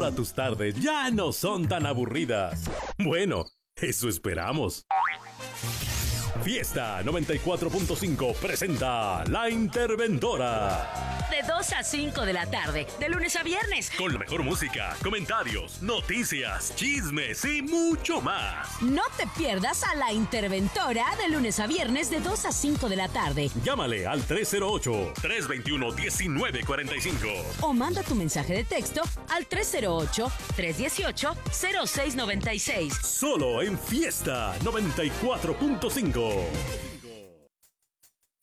Ahora tus tardes ya no son tan aburridas. Bueno, eso esperamos. Fiesta 94.5 presenta La Interventora. De 2 a 5 de la tarde, de lunes a viernes. Con la mejor música, comentarios, noticias, chismes y mucho más. No te pierdas a La Interventora de lunes a viernes de 2 a 5 de la tarde. Llámale al 308-321-1945. O manda tu mensaje de texto al 308-318-0696. Solo en Fiesta 94.5.